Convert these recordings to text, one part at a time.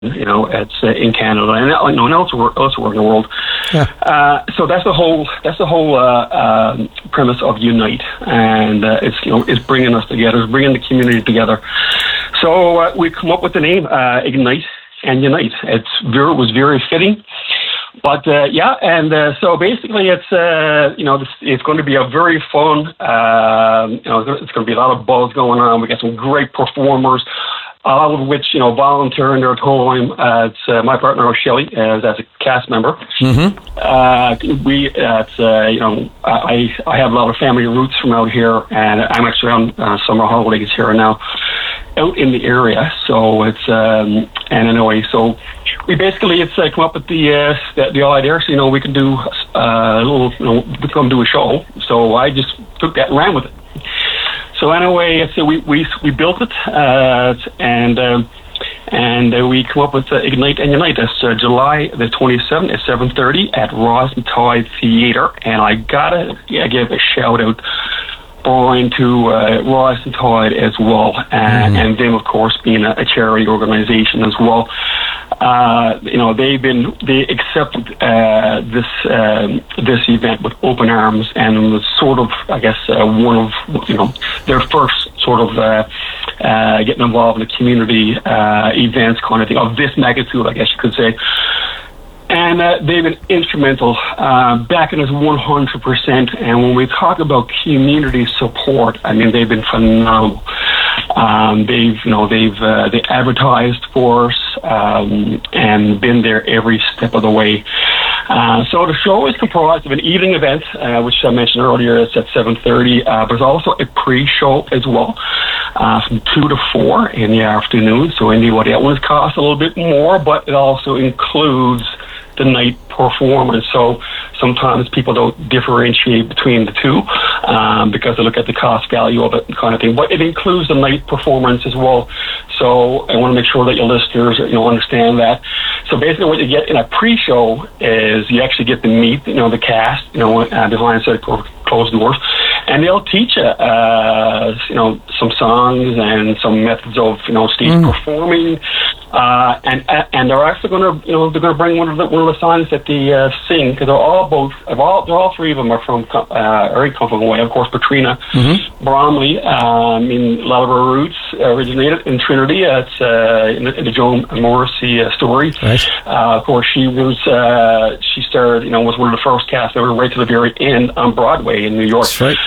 it's in Canada and elsewhere in the world. Yeah. So that's the whole premise of Unite, and it's bringing us together, it's bringing the community together. So we come up with the name Ignite and Unite. It was very fitting. But so basically, it's it's going to be a very fun. It's going to be a lot of buzz going on. We got some great performers, all of which volunteering their time. It's my partner O'Shelley as a cast member. Mm-hmm. I have a lot of family roots from out here, and I'm actually on summer holidays here now, out in the area. So it's and anyway, so we basically come up with the idea. So we can do we come do a show. So I just took that and ran with it. So anyway, so we built it, and we come up with Ignite and Unite. That's July the 27th at 7:30 at Ross and Tide Theatre. And I gotta give a shout out, Brian, to Ross and Tide as well, and them of course being a charity organisation as well. They accepted this event with open arms, and it was sort of, I guess, one of their first sort of getting involved in the community events kind of thing of this magnitude, I guess you could say. And they've been instrumental, backing us 100%. And when we talk about community support, I mean, they've been phenomenal. They advertised for us and been there every step of the way. So the show is comprised of an evening event, which I mentioned earlier. It's at 7:30. But there's also a pre-show as well, from 2 to 4 in the afternoon. So anybody that one costs a little bit more, but it also includes the night performance. So sometimes people don't differentiate between the two because they look at the cost value of it kind of thing. But it includes the night performance as well. So I want to make sure that your listeners understand that. So basically what you get in a pre-show is you actually get to meet the cast behind closed doors, and they'll teach you some songs and some methods of stage performing, and they're actually going to bring one of the songs that they sing, because they're all three of them are from very comfortable way. Of course, Patrina Bromley, a lot of her roots originated in Trinity. It's in the Joan Morrissey story. Right. Of course, she started was one of the first cast ever right to the very end on Broadway in New York. That's right.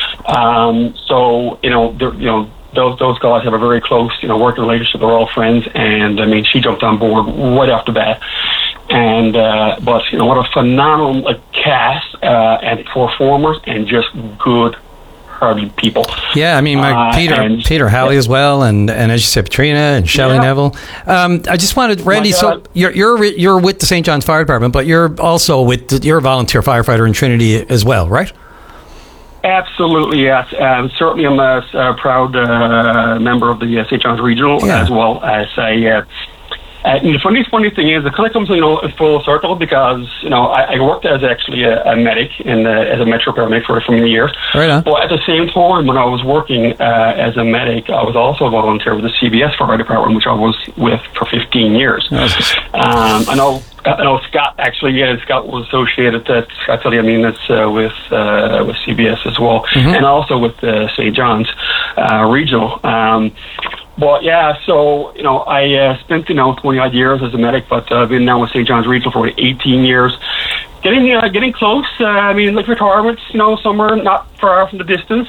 Those guys have a very close, working relationship. They're all friends, and I mean, she jumped on board right off the bat. And but what a phenomenal cast and performers, and just good-hearted people. Yeah, I mean, Peter Halley as well, and as you said, Patrina and Shelley Neville. I just wanted, Randy. So you're with the St. John's Fire Department, but you're also you're a volunteer firefighter in Trinity as well, right? Absolutely, yes. Certainly, I'm a proud member of the St. John's Regional, as well as the funny thing is, it kind of comes in full circle, because I worked as actually a medic as a metro paramedic for many years. Right on. But at the same time, when I was working as a medic, I was also a volunteer with the CBS Fire Department, which I was with for 15 years. Nice. I know Scott actually. Scott was associated. Scott Tully, that's with CBS as well, and also with St. John's Regional. But yeah, so I spent 20 odd years as a medic, but I've been now with St. John's Regional for 18 years. Getting close. Retirements, somewhere not far from the distance.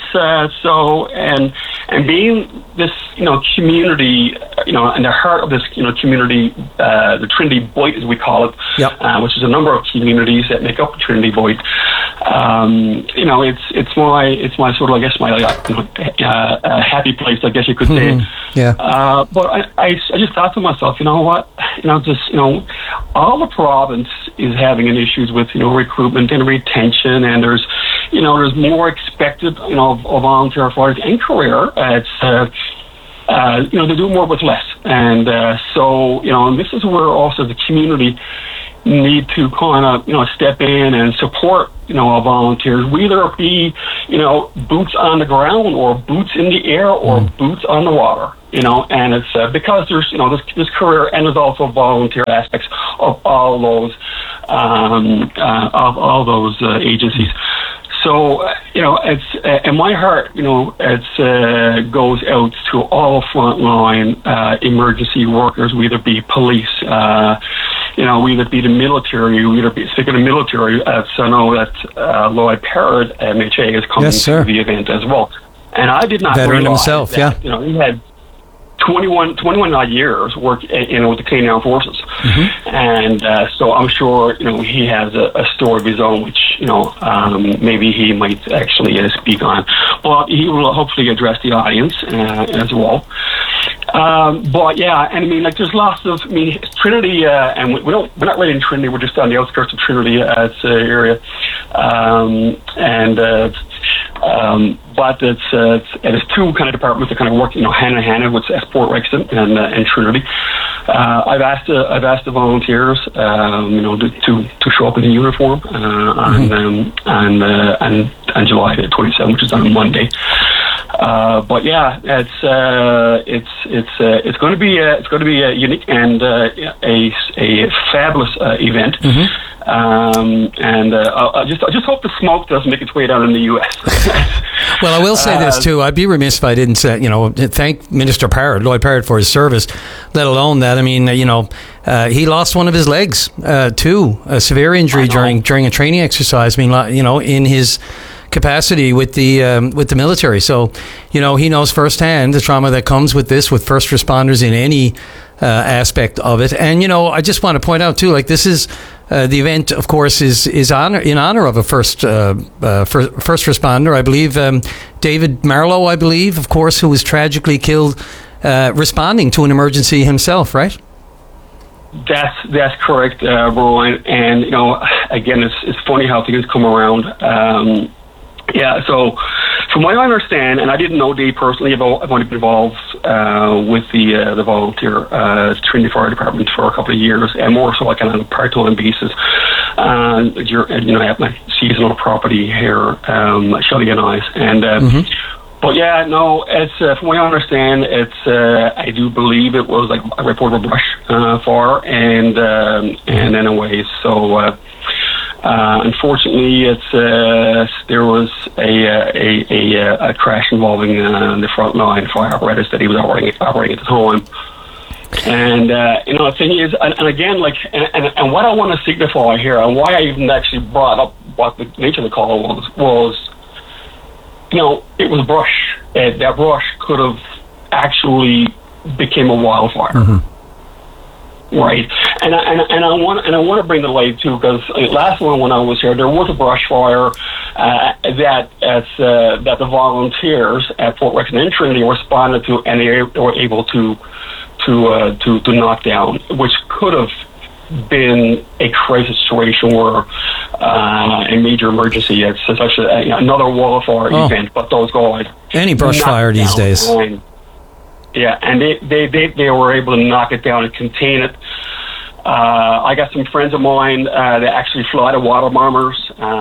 And being this, community, in the heart of this, community, the Trinity Boyd, as we call it, which is a number of communities that make up Trinity Boyd. It's my sort of, I guess, my happy place, I guess you could say. Yeah. But I just thought to myself, you know what, all the province is having an issues with recruitment and retention, and there's more expected of volunteer fighters and career. It's they do more with less, and and this is where also the community need to kind of step in and support our volunteers, whether it be boots on the ground or boots in the air or boots on the water. and it's because there's this career, and there's also volunteer aspects of all those agencies. So it's in my heart, it's goes out to all frontline emergency workers, whether it be police, whether it be the military, whether it be speaking of military. So I know that Lloyd Parrott, MHA, is coming to the event as well. And I did not veteran realize himself, that, he had 21 odd years work, with the Canadian Armed Forces. Mm-hmm. And so I'm sure, he has a story of his own, which, maybe he might actually speak on. But he will hopefully address the audience as well. But yeah, and I mean, there's lots of, Trinity, and we're not really in Trinity, we're just on the outskirts of Trinity area. But it's two kind of departments that kind of work, hand in hand with Port Rexton and Trinity. I've asked the volunteers, to show up in a uniform on July 27th, which is on a Monday. But yeah, it's going to be a unique and a fabulous event. Mm-hmm. I just hope the smoke doesn't make its way down in the U.S. Well, I will say this too. I'd be remiss if I didn't say, thank Minister Parrott, Lloyd Parrott, for his service. Let alone that, he lost one of his legs too, a severe injury during a training exercise. In his capacity with the military. So, he knows firsthand the trauma that comes with this, with first responders in any aspect of it. And, I just want to point out too, this is the event, of course, is in honor of a first responder. I believe David Marlowe, of course, who was tragically killed responding to an emergency himself, right? That's correct, Brian. And again, it's funny how things come around. Yeah, so from what I understand, and I didn't know Dave personally, I've only been involved with the volunteer Trinity Fire Department for a couple of years, and more so on a part-time basis. I have my seasonal property here, Shelley and I, and but yeah, no, it's from what I understand, I do believe it was a reportable brush fire, and anyways, so. Unfortunately, there was a crash involving the frontline fire apparatus that he was operating at the time. And the thing is, and again, and what I want to signify here, and why I even actually brought up what the nature of the call was, it was brush. That brush could have actually became a wildfire. Mm-hmm. Right, and I want to bring the light too, because last one when I was here, there was a brush fire that the volunteers at Fort Rexton and Trinity responded to, and they were able to knock down, which could have been a crisis situation where a major emergency. It's such another wildfire event, but those guys any brush fire these days. Yeah, and they were able to knock it down and contain it. I got some friends of mine that actually fly the water bombers,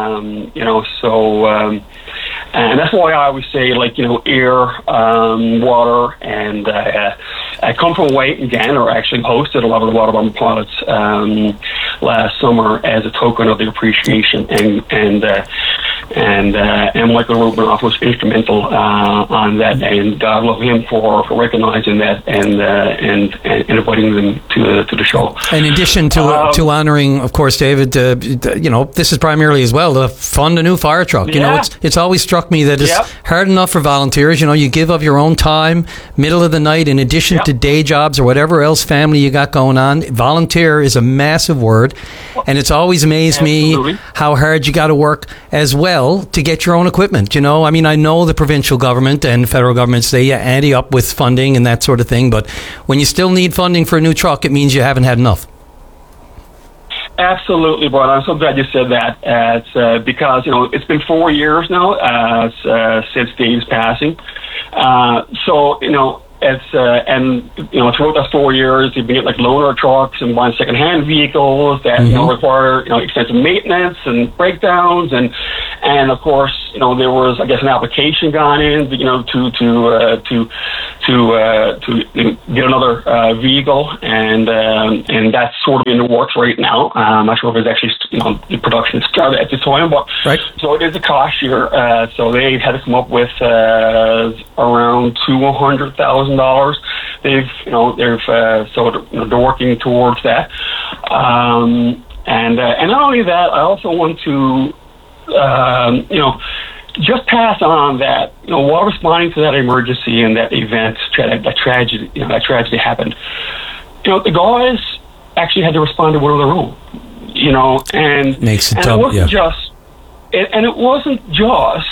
and that's why I always say, air, water, and I come from White and Gander actually hosted a lot of the water bomber pilots last summer as a token of the appreciation, and Michael Rubinoff was instrumental on that, and God love him for recognizing that and inviting them to the show. In addition to honoring, of course, David, this is primarily as well to fund a new fire truck. It's always struck me that it's hard enough for volunteers. You give of your own time, middle of the night, in addition to day jobs or whatever else family you got going on. Volunteer is a massive word, and it's always amazed me how hard you got to work as well to get your own equipment. I know the provincial government and federal governments, they ante up with funding and that sort of thing, but when you still need funding for a new truck, it means you haven't had enough. Absolutely, Brian. I'm so glad you said that. It's because it's been 4 years now since Dave's passing. It's throughout those 4 years, you've been getting loaner trucks and buying secondhand vehicles that require extensive maintenance and breakdowns, and of course there was, I guess, an application gone in to get another vehicle, and that's sort of in the works right now. I'm not sure if it's actually the production started at this time, but so it is a cost here. So they had to come up with around $200,000. They're working towards that, and not only that, I also want to just pass on that, while responding to that emergency and that event, that tragedy happened, the guys actually had to respond to one of their own, and makes it and tough, it wasn't just, and it wasn't just,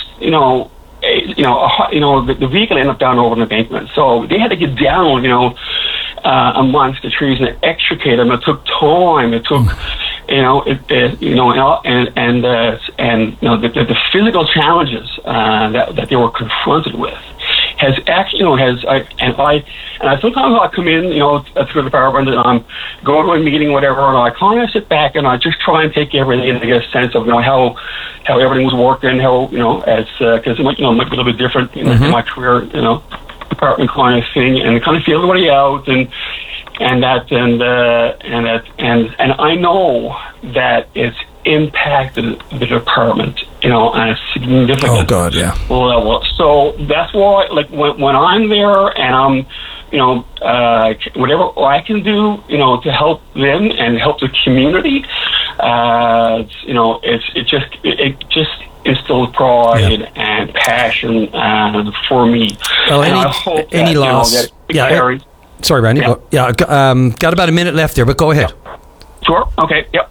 the vehicle ended up down over an embankment, so they had to get down, amongst the trees and extricate them. It took time. It took, the physical challenges that they were confronted with has actually, I sometimes I come in, through the department, and I'm going to a meeting, whatever, and I kind of sit back and I just try and take everything and get a sense of, how everything was working, how, because it might be a little bit different in my career, department kind of thing, and kind of feel everybody out, and I know that it's impacted the department, on a significant level. So that's why, like, when I'm there and I'm, whatever I can do, to help them and help the community, it just instills pride and passion for me. Well, and I hope any that, loss, sorry, Randy. Got about a minute left there, but go ahead. Sure. Okay. Yep.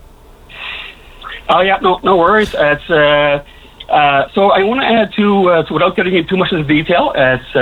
No worries. It's so I want to add to without getting into too much of the detail.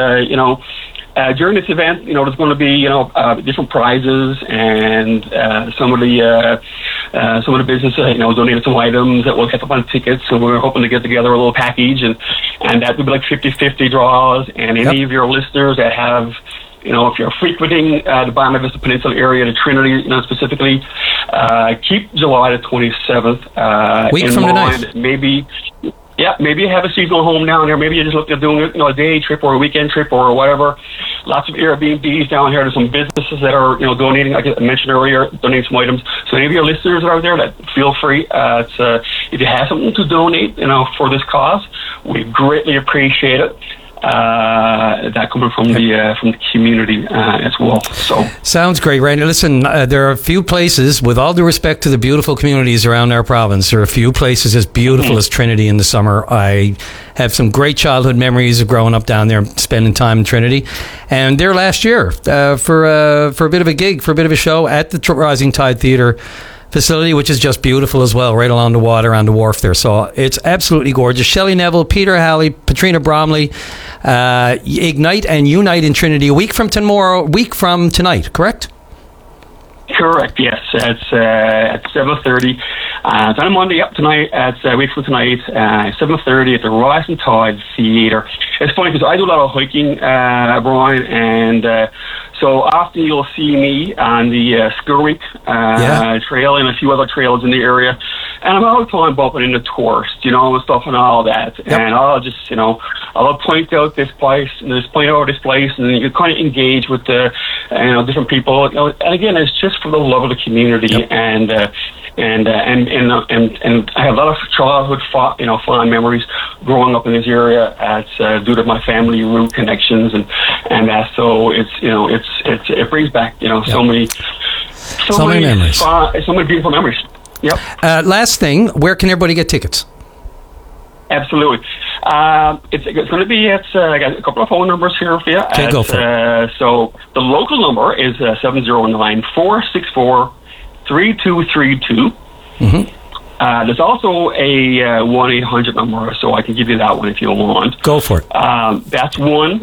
During this event, there's going to be different prizes, and some of the businesses donated some items that will get up on tickets. So we're hoping to get together a little package, and that would be like 50-50 draws. And any of your listeners that have, if you're frequenting the Bayama Vista Peninsula area, the Trinity, specifically, keep July the 27th week in from mind. Tonight. Maybe you have a seasonal home down there. Maybe you're just looking at doing a day trip or a weekend trip or whatever. Lots of Airbnbs down here. There's some businesses that are donating. Like I mentioned earlier, donating some items. So any of your listeners out there, that feel free. If you have something to donate, for this cause, we greatly appreciate it. That coming from the community as well. So sounds great, Randy. Listen, there are a few places, with all due respect to the beautiful communities around our province, there are a few places as beautiful as Trinity in the summer. I have some great childhood memories of growing up down there, spending time in Trinity, and there last year for a bit of a gig, for a bit of a show at the Rising Tide Theatre facility, which is just beautiful as well, right along the water on the wharf there. So it's absolutely gorgeous. Shelley Neville, Peter Halley, Patrina Bromley, Ignite and Unite in Trinity a week from tonight, correct? Correct, yes. It's at 7:30. It's on a Monday up tonight. It's a week from tonight, 7:30 at the Rising Tide Theatre. It's funny because I do a lot of hiking, Brian, and so often you'll see me on the Skirwick Trail and a few other trails in the area. And I'm all the time bumping into tourists, and stuff and all that. Yep. And I'll just, I'll point out this place, and just point out this place, and you kind of engage with the, different people. And again, it's just for the love of the community. Yep. And I have a lot of childhood, fond memories growing up in this area. Due to my family root connections, and so it brings back, so many memories, so many beautiful memories. Yep. Last thing, where can everybody get tickets? Absolutely. It's going to be I got a couple of phone numbers here for you. Okay, go for it. So the local number is 709-464-3232. Mm-hmm. There's also a 1-800 number, so I can give you that one if you want. Go for it. That's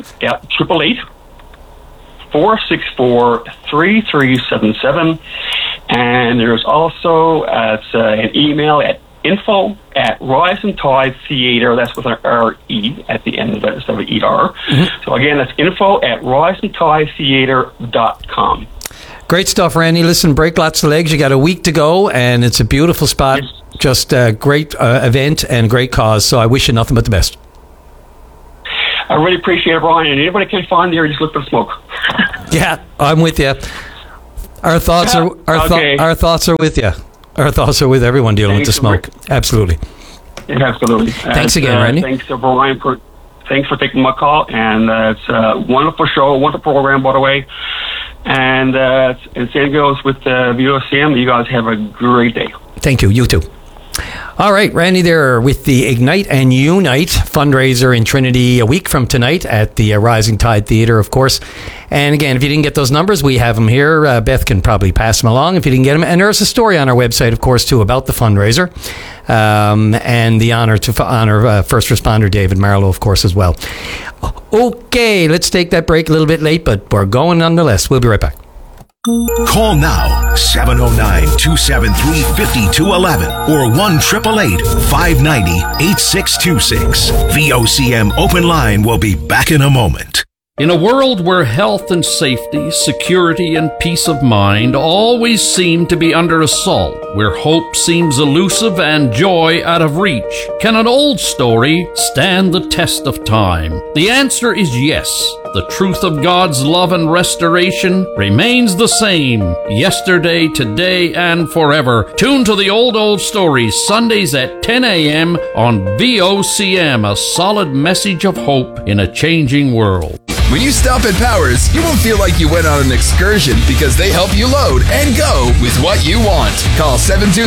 1-888-464-3377. And there's also an email at info@Rising Tide Theatre. That's with an R-E at the end of it instead of an E-R. Mm-hmm. So again, that's info@risingtidetheatre.com. Great stuff, Randy. Listen, break lots of legs. You got a week to go, and it's a beautiful spot. Yes. Just a great event and great cause. So I wish you nothing but the best. I really appreciate it, Brian. And anybody can find there, just look for smoke. Yeah, I'm with you. Our thoughts are our thoughts are with you. Our thoughts are with everyone dealing with the smoke. Absolutely. Yeah, absolutely. Thanks again, Randy. Thanks to Brian thanks for taking my call, and it's a wonderful show, wonderful program, by the way. And same goes with VOCM. You guys have a great day. Thank you. You too. All right, Randy there with the Ignite and Unite fundraiser in Trinity a week from tonight at the Rising Tide Theatre, of course. And again, if you didn't get those numbers, we have them here. Beth can probably pass them along if you didn't get them. And there's a story on our website, of course, too, about the fundraiser and the honor to honor first responder David Marlowe, of course, as well. Okay, let's take that break a little bit late, but we're going nonetheless. We'll be right back. Call now, 709-273-5211 or 1-888-590-8626. VOCM Open Line will be back in a moment. In a world where health and safety, security and peace of mind always seem to be under assault, where hope seems elusive and joy out of reach, can an old story stand the test of time? The answer is yes. The truth of God's love and restoration remains the same, yesterday, today, and forever. Tune to the old stories, Sundays at 10 a.m. on VOCM, a solid message of hope in a changing world. When you stop at Powers, you won't feel like you went on an excursion because they help you load and go with what you want. Call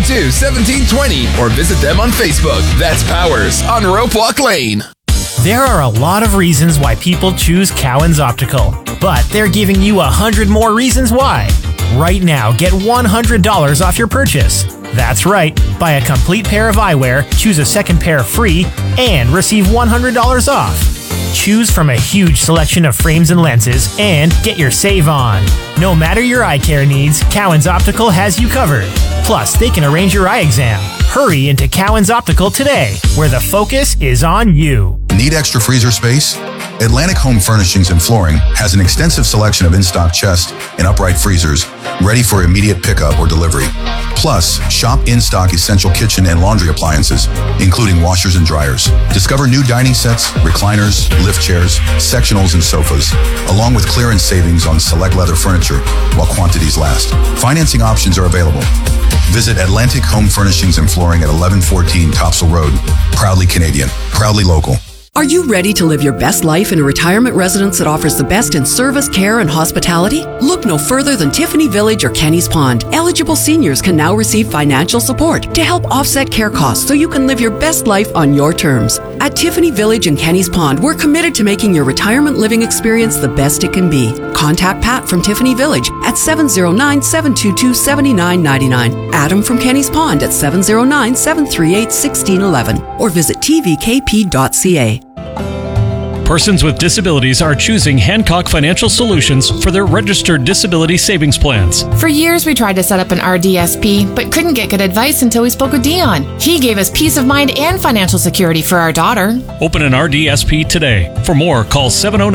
722-1720 or visit them on Facebook. That's Powers on Rope Walk Lane. There are a lot of reasons why people choose Cowan's Optical, but they're giving you 100 more reasons why. Right now, get $100 off your purchase. That's right. Buy a complete pair of eyewear, choose a second pair free, and receive $100 off. Choose from a huge selection of frames and lenses and get your save on. No matter your eye care needs, Cowan's Optical has you covered. Plus, they can arrange your eye exam. Hurry into Cowan's Optical today, where the focus is on you. Need extra freezer space? Atlantic Home Furnishings and Flooring has an extensive selection of in-stock chest and upright freezers ready for immediate pickup or delivery. Plus, shop in-stock essential kitchen and laundry appliances, including washers and dryers. Discover new dining sets, recliners, lift chairs, sectionals, and sofas, along with clearance savings on select leather furniture while quantities last. Financing options are available. Visit Atlantic Home Furnishings and Flooring at 1114 Topsail Road. Proudly Canadian, proudly local. Are you ready to live your best life in a retirement residence that offers the best in service, care, and hospitality? Look no further than Tiffany Village or Kenny's Pond. Eligible seniors can now receive financial support to help offset care costs so you can live your best life on your terms. At Tiffany Village and Kenny's Pond, we're committed to making your retirement living experience the best it can be. Contact Pat from Tiffany Village at 709-722-7999. Adam from Kenny's Pond at 709-738-1611 or visit tvkp.ca. Persons with disabilities are choosing Hancock Financial Solutions for their registered disability savings plans. For years, we tried to set up an RDSP, but couldn't get good advice until we spoke with Dion. He gave us peace of mind and financial security for our daughter. Open an RDSP today. For more, call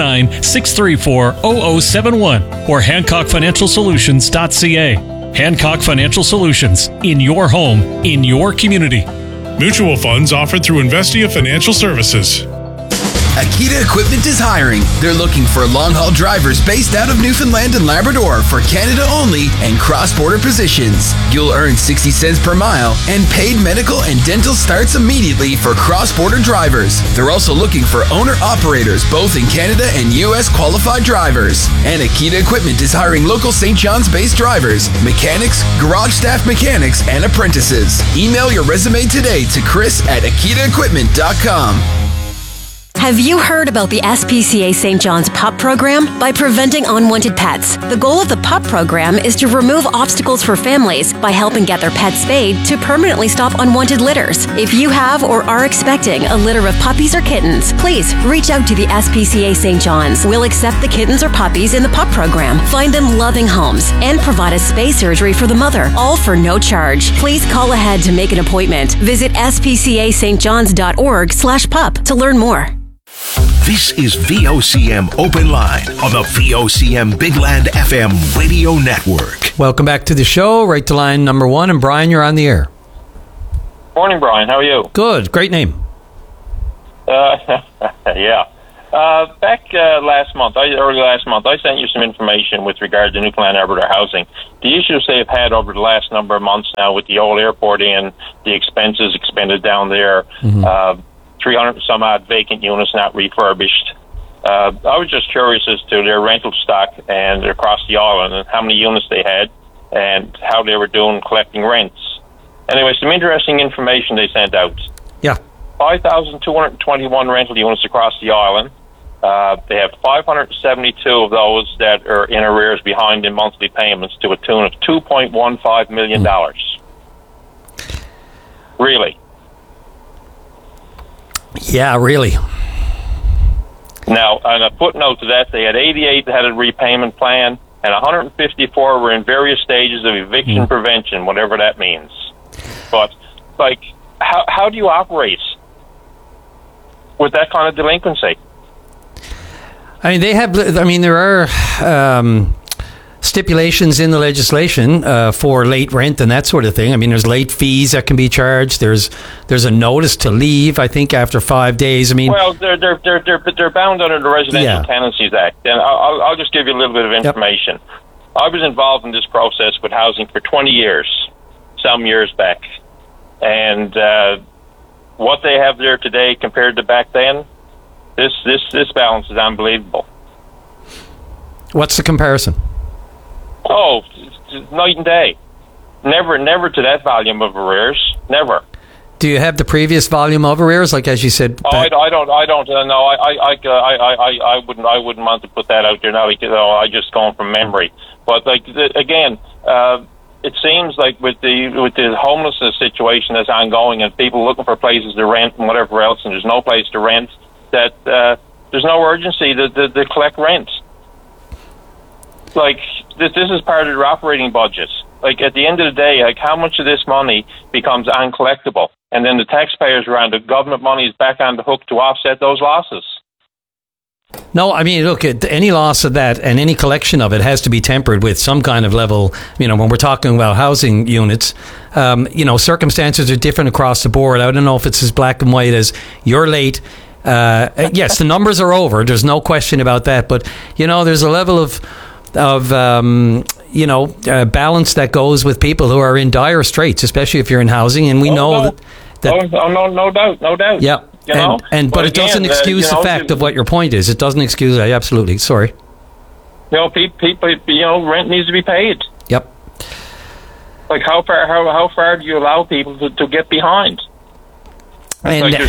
709-634-0071 or HancockFinancialSolutions.ca. Hancock Financial Solutions, in your home, in your community. Mutual funds offered through Investia Financial Services. Akita Equipment is hiring. They're looking for long-haul drivers based out of Newfoundland and Labrador for Canada only and cross-border positions. You'll earn 60 cents per mile, and paid medical and dental starts immediately for cross-border drivers. They're also looking for owner-operators, both in Canada and U.S. qualified drivers. And Akita Equipment is hiring local St. John's-based drivers, mechanics, garage staff mechanics, and apprentices. Email your resume today to chris@akitaequipment.com. Have you heard about the SPCA St. John's PUP program? By preventing unwanted pets. The goal of the PUP program is to remove obstacles for families by helping get their pets spayed to permanently stop unwanted litters. If you have or are expecting a litter of puppies or kittens, please reach out to the SPCA St. John's. We'll accept the kittens or puppies in the PUP program, find them loving homes, and provide a spay surgery for the mother, all for no charge. Please call ahead to make an appointment. Visit spcastjohns.org/pup to learn more. This is VOCM Open Line on the VOCM Big Land FM radio network. Welcome back to the show. Right to line number one. And Brian, you're on the air. Morning, Brian. How are you? Good. Great name. Yeah. Back early last month, I sent you some information with regard to Newfoundland Labrador housing. The issues they've had over the last number of months now with the old airport in, the expenses expended down there, 300 some odd vacant units not refurbished. I was just curious as to their rental stock and across the island and how many units they had and how they were doing collecting rents. Anyway, some interesting information they sent out. Yeah. 5,221 rental units across the island. They have 572 of those that are in arrears behind in monthly payments to a tune of $2.15 million. Really? Yeah, really. Now, on a footnote to that, they had 88 that had a repayment plan, and 154 were in various stages of eviction prevention, whatever that means. But, how do you operate with that kind of delinquency? There are stipulations in the legislation for late rent and that sort of thing. I mean, there's late fees that can be charged. There's a notice to leave, I think, after 5 days. I mean, well, they're bound under the Residential Tenancies Act, and I'll just give you a little bit of information. Yep. I was involved in this process with housing for 20 years, some years back, and what they have there today compared to back then, this balance is unbelievable. What's the comparison? Oh, it's night and day. Never to that volume of arrears. Never. Do you have the previous volume of arrears, like as you said? I don't. No, I wouldn't want to put that out there now. I just going from memory. But again, it seems like with the homelessness situation that's ongoing and people looking for places to rent and whatever else, and there's no place to rent, that there's no urgency to collect rent. This is part of their operating budget. At the end of the day, how much of this money becomes uncollectible, and then the taxpayers around the government money is back on the hook to offset those losses. No, I mean, look, any loss of that and any collection of it has to be tempered with some kind of level. When we're talking about housing units, circumstances are different across the board. I don't know if it's as black and white as you're late. Yes, the numbers are over. There's no question about that. But there's a level of balance that goes with people who are in dire straits, especially if you're in housing, and we know that. No doubt. Yeah, but it doesn't excuse the fact of what your point is. It doesn't excuse it. Absolutely, sorry. People, rent needs to be paid. Yep. How far do you allow people to get behind? And of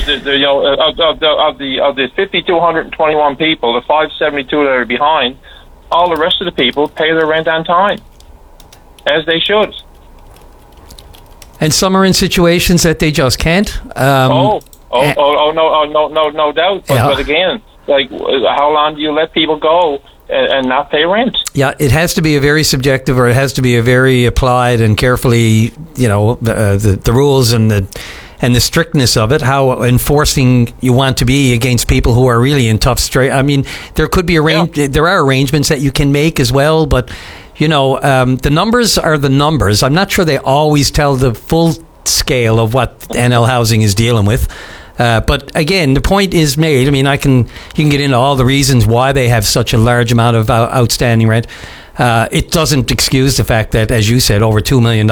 the 5,221 people, the 572 that are behind, all the rest of the people pay their rent on time, as they should. And some are in situations that they just can't. No doubt. But again, how long do you let people go and not pay rent? Yeah, it has to be a very subjective, or it has to be a very applied and carefully, the rules and the strictness of it, how enforcing you want to be against people who are really in tough strait. I mean, there could be there are arrangements that you can make as well, but the numbers are the numbers. I'm not sure they always tell the full scale of what NL Housing is dealing with. But again, the point is made. I mean, you can get into all the reasons why they have such a large amount of outstanding rent. It doesn't excuse the fact that, as you said, over $2 million.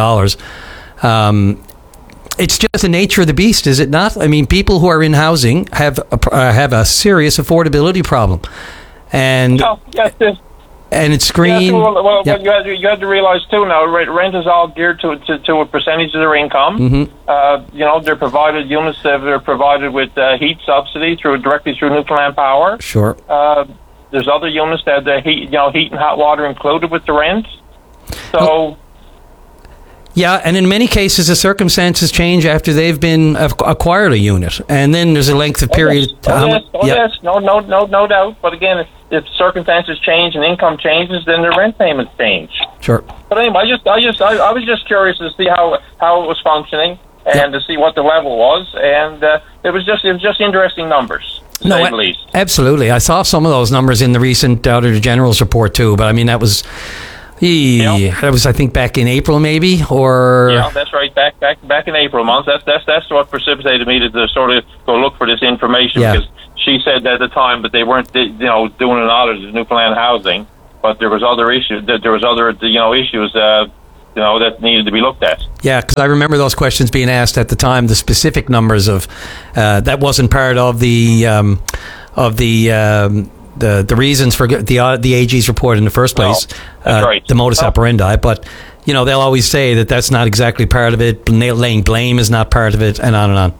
It's just the nature of the beast, is it not? I mean, people who are in housing have a serious affordability problem, and it's green. You have to realize too. Now, rent is all geared to a percentage of their income. Mm-hmm. They're provided units that are provided with heat subsidy directly through Newfoundland Power. Sure. There's other units that the heat and hot water included with the rent. So. Yeah, and in many cases, the circumstances change after they've been acquired a unit, and then there's a length of period. Yes, no doubt. But again, if circumstances change and income changes, then the rent payments change. Sure. But anyway, I was just curious to see how it was functioning and to see what the level was, and it was just interesting numbers. To say the least. Absolutely. I saw some of those numbers in the recent Auditor General's report too, but I mean that was. That was, I think, back in April, maybe, or that's right. Back in April month. That's what precipitated me to sort of go look for this information because she said at the time that they weren't, doing an audit of Newfoundland housing, but there was other issues. That there was other, issues, that needed to be looked at. Yeah, because I remember those questions being asked at the time. The specific numbers of that wasn't part of the reasons for the AG's report in the first place. That's right. The modus operandi, but they'll always say that that's not exactly part of it. Laying blame is not part of it, and on and on.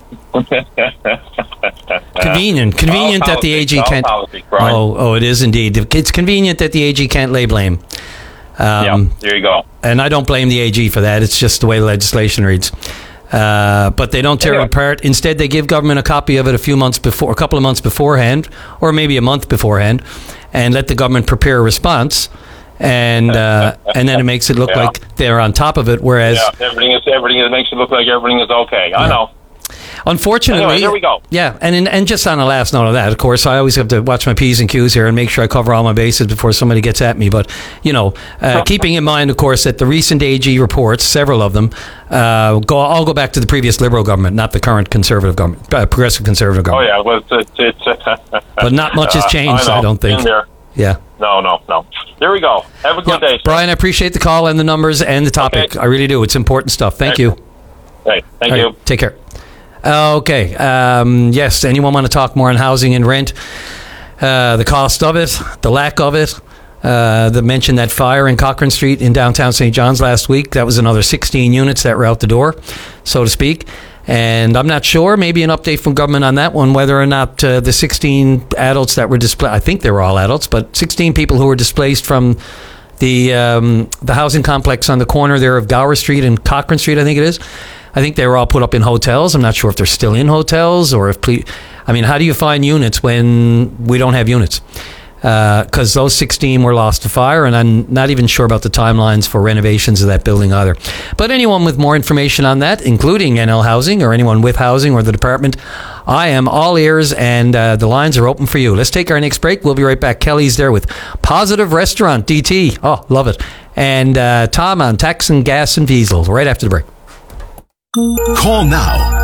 Convenient that the AG can't. Oh, it is indeed. It's convenient that the AG can't lay blame. There you go. And I don't blame the AG for that. It's just the way the legislation reads. But they don't tear it apart. Instead, they give government a copy of it a couple of months beforehand, or maybe a month beforehand, and let the government prepare a response. And then it makes it look like they're on top of it. Whereas everything makes it look like everything is okay. I know. Unfortunately, anyway, there we go. Yeah, and just on the last note of that, of course, I always have to watch my P's and Q's here and make sure I cover all my bases before somebody gets at me. But keeping in mind, of course, that the recent AG reports, several of them, all go back to the previous Liberal government, not the current Conservative government, progressive Conservative government. Oh yeah, well, it's but not much has changed, I don't think. In there. Yeah. No. There we go. Have a good day, sir. Brian, I appreciate the call and the numbers and the topic. Okay. I really do. It's important stuff. Thank you. Right. Thank you. Take care. Okay. Yes. Anyone want to talk more on housing and rent? The cost of it, the lack of it. They mentioned that fire in Cochrane Street in downtown St. John's last week. That was another 16 units that were out the door, so to speak. And I'm not sure, maybe an update from government on that one, whether or not the 16 adults that were displaced, I think they were all adults, but 16 people who were displaced from the housing complex on the corner there of Gower Street and Cochrane Street, I think it is. I think they were all put up in hotels. I'm not sure if they're still in hotels or if... how do you find units when we don't have units? Because those 16 were lost to fire, and I'm not even sure about the timelines for renovations of that building either. But anyone with more information on that, including NL Housing or anyone with housing or the department, I am all ears, and the lines are open for you. Let's take our next break. We'll be right back. Kelly's there with Positive Restaurant, DT. Oh, love it. And Tom on tax and gas and diesel right after the break. Call now,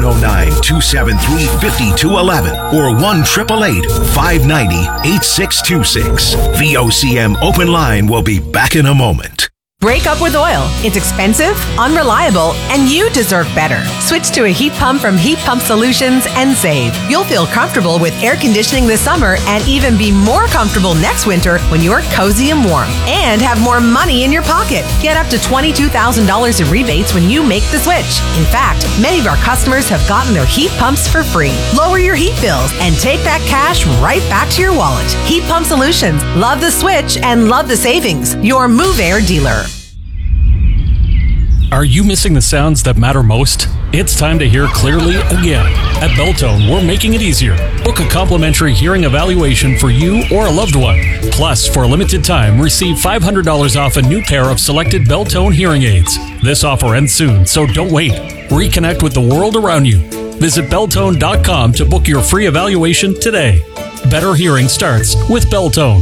709-273-5211 or 1-888-590-8626. VOCM Open Line will be back in a moment. Break up with oil. It's expensive, unreliable, and you deserve better. Switch to a heat pump from Heat Pump Solutions and save. You'll feel comfortable with air conditioning this summer and even be more comfortable next winter when you're cozy and warm. And have more money in your pocket. Get up to $22,000 in rebates when you make the switch. In fact, many of our customers have gotten their heat pumps for free. Lower your heat bills and take that cash right back to your wallet. Heat Pump Solutions. Love the switch and love the savings. Your Move Air dealer. Are you missing the sounds that matter most? It's time to hear clearly again. At Beltone, we're making it easier. Book a complimentary hearing evaluation for you or a loved one. Plus, for a limited time, receive $500 off a new pair of selected Beltone hearing aids. This offer ends soon, so don't wait. Reconnect with the world around you. Visit Beltone.com to book your free evaluation today. Better hearing starts with Beltone.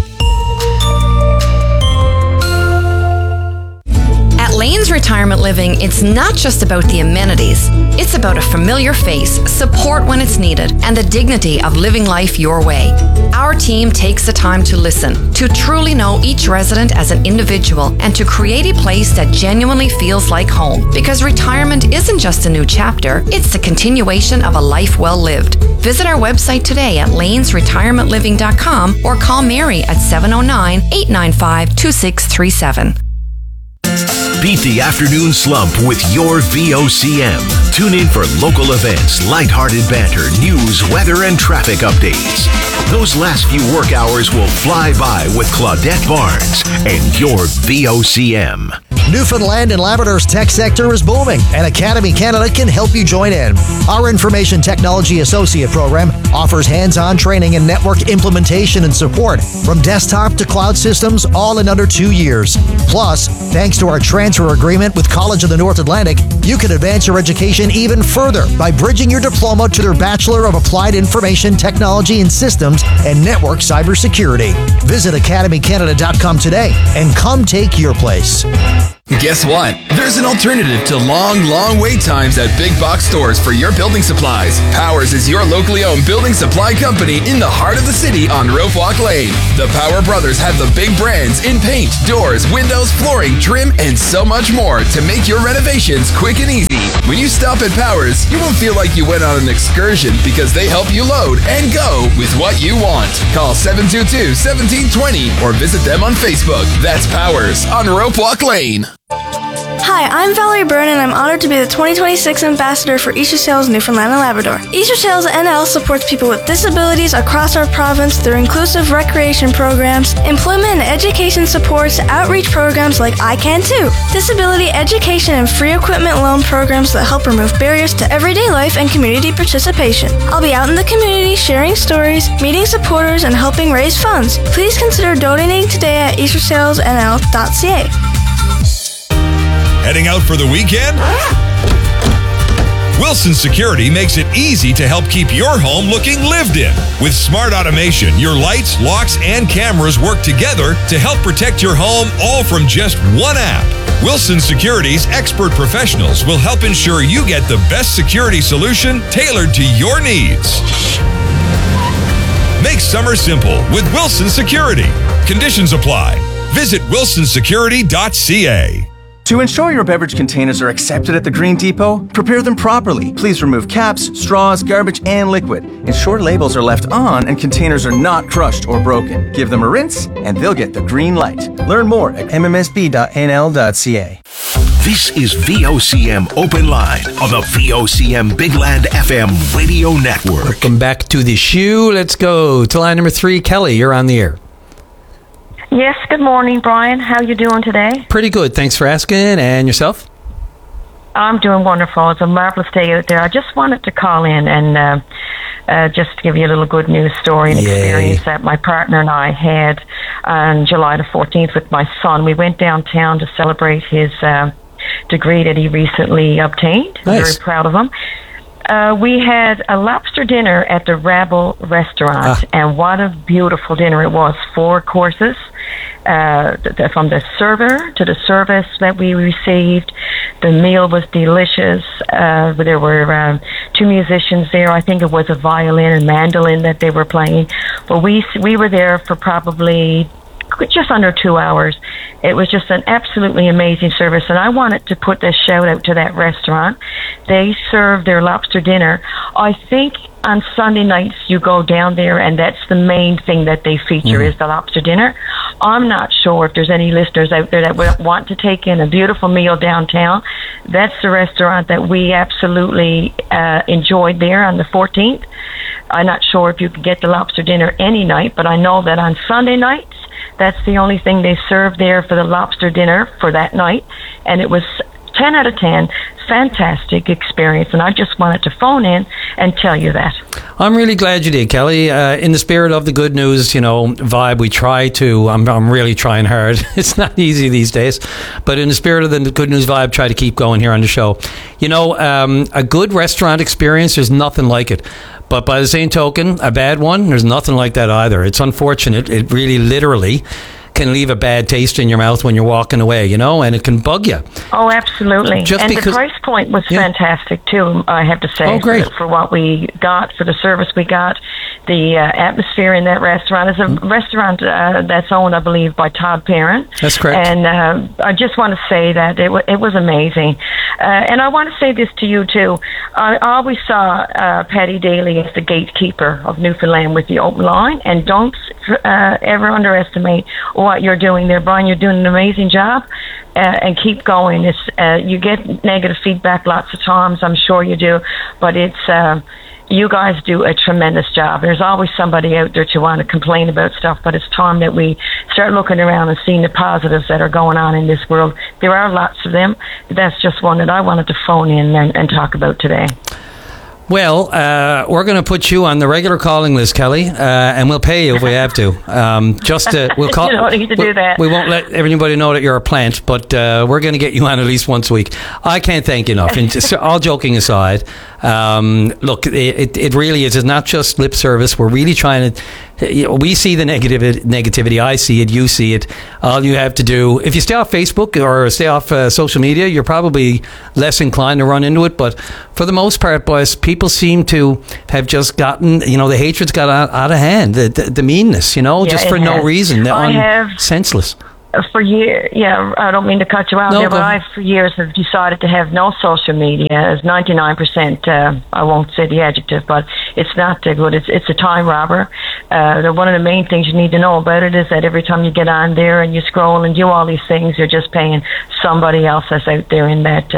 At Lane's Retirement Living, it's not just about the amenities. It's about a familiar face, support when it's needed, and the dignity of living life your way. Our team takes the time to listen, to truly know each resident as an individual, and to create a place that genuinely feels like home. Because retirement isn't just a new chapter, it's the continuation of a life well lived. Visit our website today at lanesretirementliving.com or call Mary at 709-895-2637. Beat the afternoon slump with your VOCM. Tune in for local events, lighthearted banter, news, weather, and traffic updates. Those last few work hours will fly by with Claudette Barnes and your VOCM. Newfoundland and Labrador's tech sector is booming, and Academy Canada can help you join in. Our Information Technology Associate program offers hands-on training in network implementation and support, from desktop to cloud systems, all in under 2 years. Plus, thanks to our transfer agreement with College of the North Atlantic, you can advance your education even further by bridging your diploma to their Bachelor of Applied Information Technology and Systems and Network Cybersecurity. Visit academycanada.com today and come take your place. Guess what? There's an alternative to long wait times at big box stores for your building supplies. Powers is your locally owned building supply company in the heart of the city on Rope Walk Lane. The Power Brothers have the big brands in paint, doors, windows, flooring, trim, and so much more to make your renovations quick and easy. When you stop at Powers, you won't feel like you went on an excursion because they help you load and go with what you want. Call 722-1720 or visit them on Facebook. That's Powers on Rope Walk Lane. Hi, I'm Valerie Byrne, and I'm honored to be the 2026 Ambassador for Easter Sails Newfoundland and Labrador. Easter Sails NL supports people with disabilities across our province through inclusive recreation programs, employment and education supports, outreach programs like I Can Too, disability education and free equipment loan programs that help remove barriers to everyday life and community participation. I'll be out in the community sharing stories, meeting supporters, and helping raise funds. Please consider donating today at eastersailsnl.ca. Heading out for the weekend? Wilson Security makes it easy to help keep your home looking lived in. With smart automation, your lights, locks, and cameras work together to help protect your home, all from just one app. Wilson Security's expert professionals will help ensure you get the best security solution tailored to your needs. Make summer simple with Wilson Security. Conditions apply. Visit wilsonsecurity.ca. To ensure your beverage containers are accepted at the Green Depot, prepare them properly. Please remove caps, straws, garbage, and liquid. Ensure labels are left on and containers are not crushed or broken. Give them a rinse and they'll get the green light. Learn more at mmsb.nl.ca. This is VOCM Open Line on the VOCM Bigland FM radio network. Welcome back to the shoe. Let's go to line number 3. Kelly, you're on the air. Yes, good morning, Brian. How you doing today? Pretty good. Thanks for asking. And yourself? I'm doing wonderful. It's a marvelous day out there. I just wanted to call in and just to give you a little good news story and experience that my partner and I had on July the 14th with my son. We went downtown to celebrate his degree that he recently obtained. Nice. I'm very proud of him. We had a lobster dinner at the Rabble restaurant, and what a beautiful dinner it was. 4 courses, from the server to the service that we received. The meal was delicious. There were 2 musicians there. I think it was a violin and mandolin that they were playing. But we were there for probably just under 2 hours. It was just an absolutely amazing service, and I wanted to put this shout out to that restaurant. They serve their lobster dinner. I think on Sunday nights you go down there and that's the main thing that they feature is the lobster dinner. I'm not sure if there's any listeners out there that would want to take in a beautiful meal downtown. That's the restaurant that we absolutely enjoyed there on the 14th. I'm not sure if you could get the lobster dinner any night, but I know that on Sunday nights that's the only thing they served there for the lobster dinner for that night, and it was 10 out of 10. Fantastic experience, and I just wanted to phone in and tell you that. I'm really glad you did, Kelly. In the spirit of the good news, vibe, we try to. I'm really trying hard. It's not easy these days, but in the spirit of the good news vibe, try to keep going here on the show. A good restaurant experience, there's nothing like it. But by the same token, a bad one, there's nothing like that either. It's unfortunate. It really literally can leave a bad taste in your mouth when you're walking away, and it can bug you. Oh, absolutely. The price point was fantastic, too, I have to say. Oh, great. For what we got, for the service we got. The atmosphere in that restaurant is a restaurant that's owned, I believe, by Todd Perrin. That's correct. And I just want to say that it was amazing. And I want to say this to you, too. I always saw Patty Daly as the gatekeeper of Newfoundland with the open line. And don't ever underestimate what you're doing there, Brian. You're doing an amazing job. And keep going. You get negative feedback lots of times. I'm sure you do. But it's... you guys do a tremendous job. There's always somebody out there to want to complain about stuff, but it's time that we start looking around and seeing the positives that are going on in this world. There are lots of them. That's just one that I wanted to phone in and talk about today. Well, we're going to put you on the regular calling list, Kelly, and we'll pay you if we have to. We'll call. You don't need to do that. We won't let everybody know that you're a plant, but we're going to get you on at least once a week. I can't thank you enough. And just, all joking aside, look, it really is. It's not just lip service. We're really trying to we see the negativity. I see it. You see it. All you have to do, if you stay off Facebook or stay off social media, you're probably less inclined to run into it. But for the most part, boys, people seem to have just gotten, the hatred's got out of hand, the meanness, just for no reason. Senseless. For years, I don't mean to cut you out there, but I, for years, have decided to have no social media. As 99%, I won't say the adjective, but it's not good. It's a time robber. One of the main things you need to know about it is that every time you get on there and you scroll and do all these things, you're just paying somebody else that's out there in that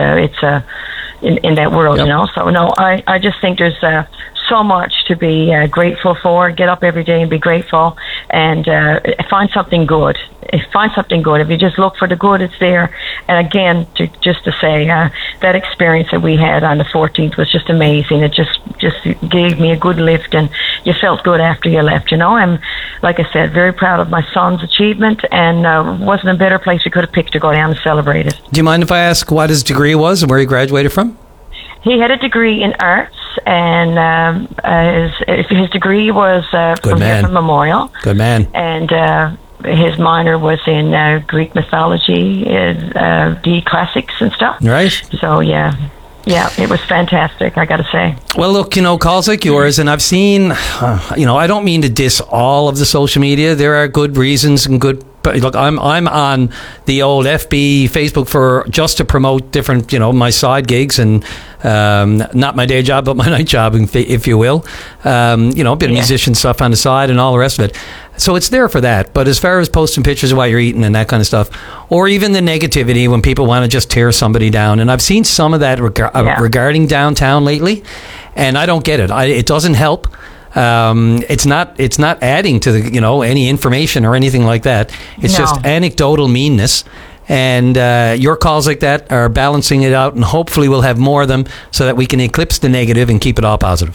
in that world, So no, I just think there's so much to be grateful for. Get up every day and be grateful, and find something good. Find something good. If you just look for the good, it's there. And again, just to say, that experience that we had on the 14th was just amazing. It just gave me a good lift, and you felt good after you left. I'm, like I said, very proud of my son's achievement, and wasn't a better place we could have picked to go down and celebrate it. Do you mind if I ask what his degree was and where he graduated from? He had a degree in arts, and his degree was from Memorial. Good man. And his minor was in Greek mythology, the classics and stuff. Right. So, yeah, it was fantastic, I got to say. Well, look, calls like yours, and I've seen, I don't mean to diss all of the social media. There are good reasons and good. But look, I'm on the old FB, Facebook for just to promote different, my side gigs and not my day job, but my night job, if you will. A bit of musician stuff on the side and all the rest of it. So it's there for that. But as far as posting pictures of what you're eating and that kind of stuff, or even the negativity when people want to just tear somebody down, and I've seen some of that regarding downtown lately, and I don't get it. It doesn't help. It's not adding to the any information or anything like that. It's just anecdotal meanness, and your calls like that are balancing it out, and hopefully we'll have more of them so that we can eclipse the negative and keep it all positive.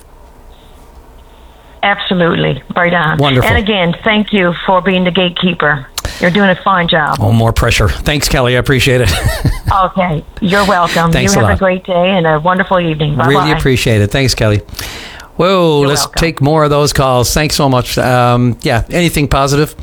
Absolutely, right on. Wonderful. And again, thank you for being the gatekeeper. You're doing a fine job. Oh, more pressure. Thanks, Kelly. I appreciate it. Okay, you're welcome. Thanks you a have a great day and a wonderful evening. Bye-bye. Really appreciate it. Thanks, Kelly. Whoa, let's take more of those calls. Thanks so much. Anything positive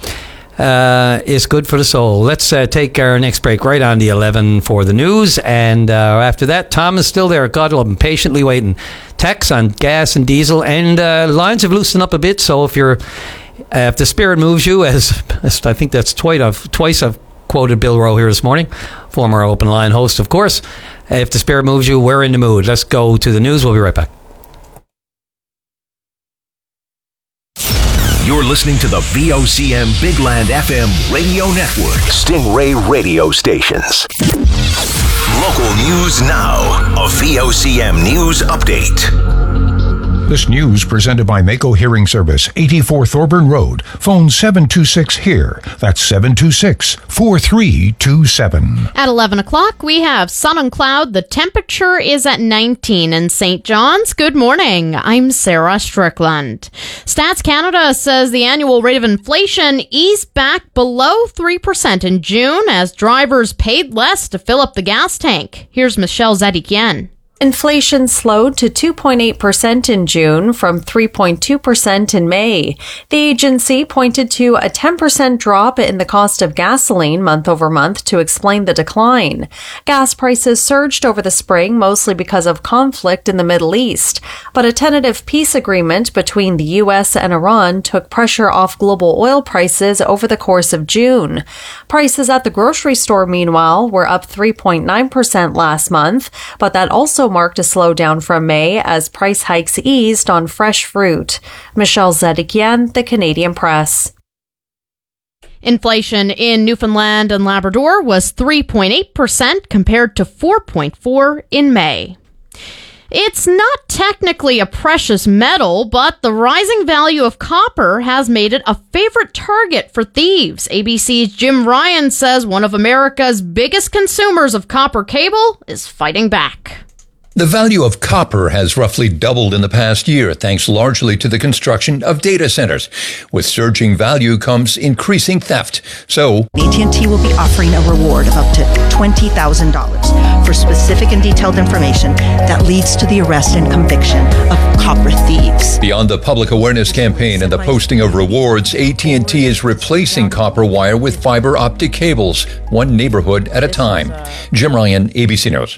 is good for the soul. Let's take our next break right on the 11 for the news. And after that, Tom is still there. God love him, patiently waiting. Tax on gas and diesel. And lines have loosened up a bit. So if the spirit moves you, as I think that's twice I've quoted Bill Rowe here this morning, former Open Line host, of course. If the spirit moves you, we're in the mood. Let's go to the news. We'll be right back. You're listening to the VOCM Bigland FM radio network. Stingray radio stations. Local news now. A VOCM news update. This news presented by Mako Hearing Service, 84 Thorburn Road. Phone 726-HEAR. That's 726-4327. At 11 o'clock, we have sun and cloud. The temperature is at 19 in St. John's. Good morning. I'm Sarah Strickland. Stats Canada says the annual rate of inflation eased back below 3% in June as drivers paid less to fill up the gas tank. Here's Michelle Zedikian. Inflation slowed to 2.8% in June from 3.2% in May. The agency pointed to a 10% drop in the cost of gasoline month over month to explain the decline. Gas prices surged over the spring mostly because of conflict in the Middle East, but a tentative peace agreement between the U.S. and Iran took pressure off global oil prices over the course of June. Prices at the grocery store, meanwhile, were up 3.9% last month, but that also marked a slowdown from May as price hikes eased on fresh fruit. Michelle Zedikian, The Canadian Press. Inflation in Newfoundland and Labrador was 3.8% compared to 4.4% in May. It's not technically a precious metal, but the rising value of copper has made it a favorite target for thieves. ABC's Jim Ryan says one of America's biggest consumers of copper cable is fighting back. The value of copper has roughly doubled in the past year, thanks largely to the construction of data centers. With surging value comes increasing theft. So, AT&T will be offering a reward of up to $20,000 for for specific and detailed information that leads to the arrest and conviction of copper thieves. Beyond the public awareness campaign and the posting of rewards, AT&T is replacing copper wire with fiber optic cables, one neighborhood at a time. Jim Ryan, ABC News.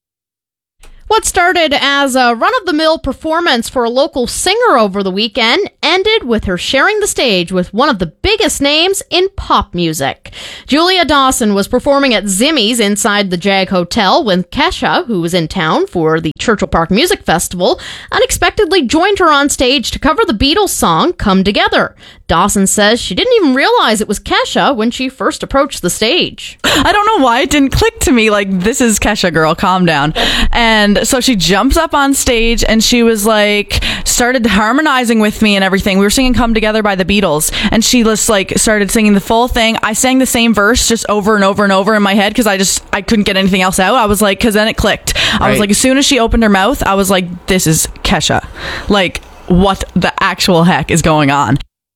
What started as a run-of-the-mill performance for a local singer over the weekend ended with her sharing the stage with one of the biggest names in pop music. Julia Dawson was performing at Zimmy's inside the Jag Hotel when Kesha, who was in town for the Churchill Park Music Festival, unexpectedly joined her on stage to cover the Beatles song Come Together. Dawson says she didn't even realize it was Kesha when she first approached the stage. I don't know why it didn't click to me, like, this is Kesha, girl, calm down. And so she jumps up on stage and she was like, started harmonizing with me and everything. We were singing Come Together by the Beatles, and she just like started singing the full thing. I sang the same verse just over and over and over in my head because I couldn't get anything else out. I was like, because then it clicked. I was like, as soon as she opened her mouth, I was like, this is Kesha. Like, what the actual heck is going on?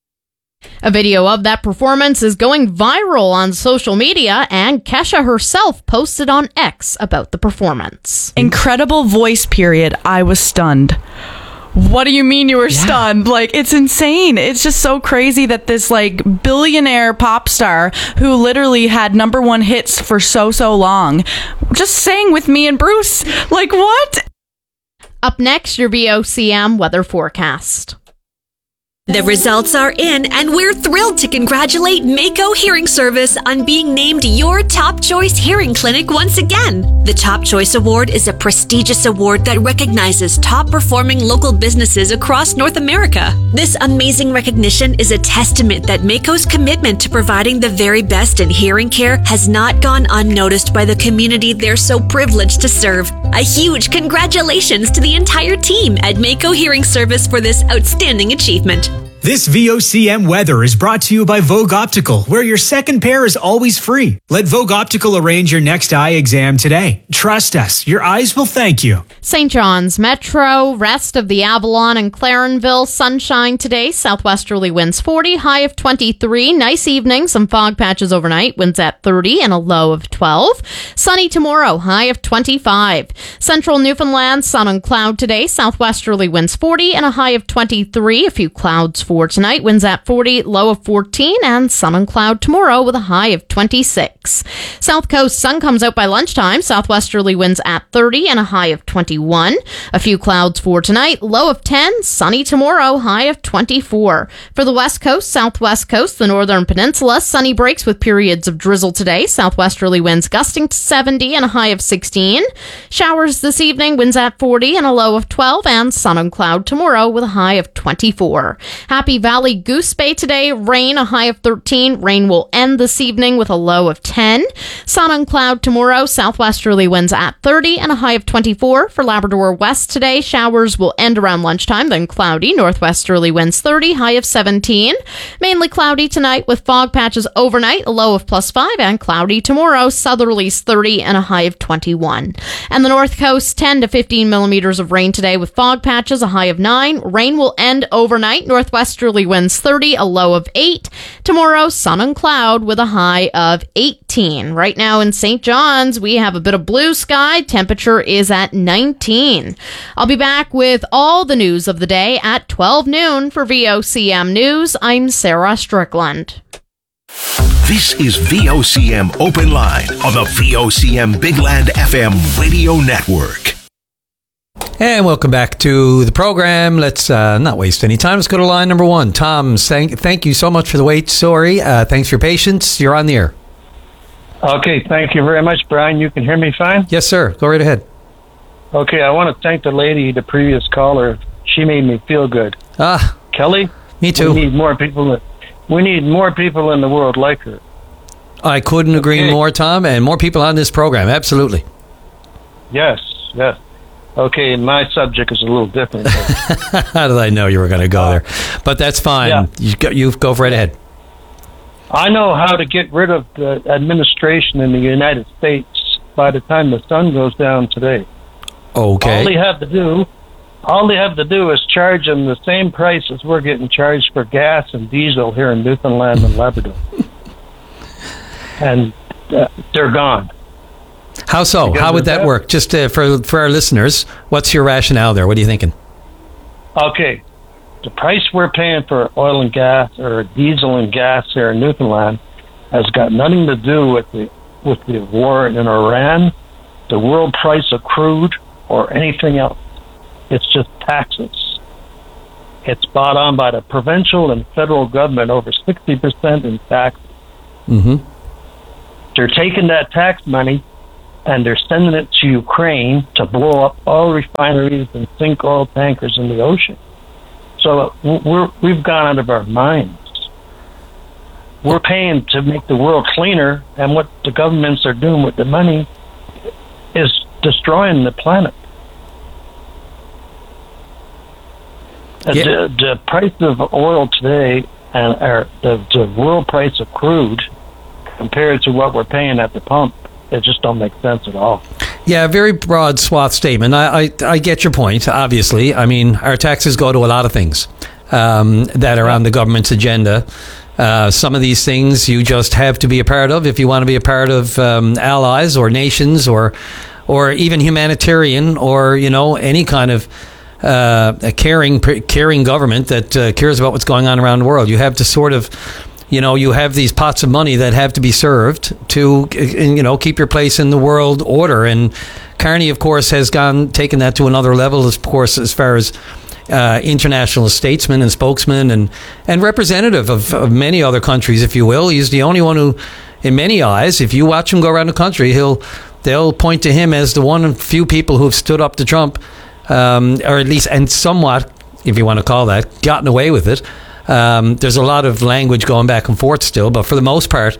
A video of that performance is going viral on social media, and Kesha herself posted on X about the performance. Incredible voice, period. I was stunned. What do you mean you were stunned? Like, it's insane. It's just so crazy that this, like, billionaire pop star who literally had #1 hits for so long just sang with me and Bruce. Like, what? Up next, your VOCM weather forecast. The results are in, and we're thrilled to congratulate Mako Hearing Service on being named your Top Choice Hearing Clinic once again. The Top Choice Award is a prestigious award that recognizes top-performing local businesses across North America. This amazing recognition is a testament that Mako's commitment to providing the very best in hearing care has not gone unnoticed by the community they're so privileged to serve. A huge congratulations to the entire team at Mako Hearing Service for this outstanding achievement. This VOCM weather is brought to you by Vogue Optical, where your second pair is always free. Let Vogue Optical arrange your next eye exam today. Trust us, your eyes will thank you. St. John's Metro, rest of the Avalon and Clarenville, sunshine today, southwesterly winds 40, high of 23. Nice evening, some fog patches overnight, winds at 30 and a low of 12. Sunny tomorrow, high of 25. Central Newfoundland, sun and cloud today, southwesterly winds 40 and a high of 23. A few clouds for tonight, winds at 40, low of 14, and sun and cloud tomorrow with a high of 26. South Coast, sun comes out by lunchtime, southwesterly winds at 30 and a high of 21. A few clouds for tonight, low of 10, sunny tomorrow, high of 24. For the West Coast, Southwest Coast, the Northern Peninsula, sunny breaks with periods of drizzle today, southwesterly winds gusting to 70 and a high of 16. Showers this evening, winds at 40 and a low of 12, and sun and cloud tomorrow with a high of 24. Happy Valley Goose Bay today, rain, a high of 13. Rain will end this evening with a low of 10. Sun and cloud tomorrow, southwesterly winds at 30 and a high of 24. For Labrador West today, showers will end around lunchtime, then cloudy, northwesterly winds 30, high of 17. Mainly cloudy tonight with fog patches overnight, a low of +5, and cloudy tomorrow, southerlies 30 and a high of 21. And the North Coast, 10 to 15 millimeters of rain today with fog patches, a high of 9. Rain will end overnight, northwesterly winds 30, a low of 8. Tomorrow, sun and cloud with a high of 18. Right now in St. John's, we have a bit of blue sky. Temperature is at 19. I'll be back with all the news of the day at 12 noon for VOCM News. I'm Sarah Strickland. This is VOCM Open Line on the VOCM Big Land FM radio network. And welcome back to the program. Let's not waste any time. Let's go to line number 1. Tom, thank you so much for the wait. Sorry. Thanks for your patience. You're on the air. Okay, thank you very much, Brian. You can hear me fine? Yes, sir. Go right ahead. Okay, I want to thank the lady, the previous caller. She made me feel good. Kelly? Me too. We need more people. We need more people in the world like her. I couldn't agree more, Tom, and more people on this program. Absolutely. Yes. Okay, my subject is a little different. How did I know you were going to go there? But that's fine. Yeah. You go right ahead. I know how to get rid of the administration in the United States by the time the sun goes down today. Okay. All they have to do is charge them the same price as we're getting charged for gas and diesel here in Newfoundland and Labrador. And they're gone. How so? How would that work? Just for our listeners, what's your rationale there? What are you thinking? Okay, the price we're paying for oil and gas, or diesel and gas here in Newfoundland, has got nothing to do with the war in Iran, the world price of crude, or anything else. It's just taxes. It's bought on by the provincial and federal government, over 60% in taxes. Mm-hmm. They're taking that tax money and they're sending it to Ukraine to blow up all refineries and sink oil tankers in the ocean. So we've gone out of our minds. We're paying to make the world cleaner, and what the governments are doing with the money is destroying the planet. Yeah. The price of oil today and the world price of crude compared to what we're paying at the pump, it just don't make sense at all. Yeah, very broad swath statement. I get your point, obviously. I mean, our taxes go to a lot of things that are on the government's agenda. Some of these things you just have to be a part of if you want to be a part of allies or nations or even humanitarian or, any kind of a caring government that cares about what's going on around the world. You have to sort of, you have these pots of money that have to be served to, keep your place in the world order. And Carney, of course, has taken that to another level, of course, as far as international statesman and spokesman and representative of many other countries, if you will. He's the only one who, in many eyes, if you watch him go around the country, they'll point to him as the one of few people who've stood up to Trump, or at least, and somewhat, if you want to call that, gotten away with it. There's a lot of language going back and forth still, but for the most part,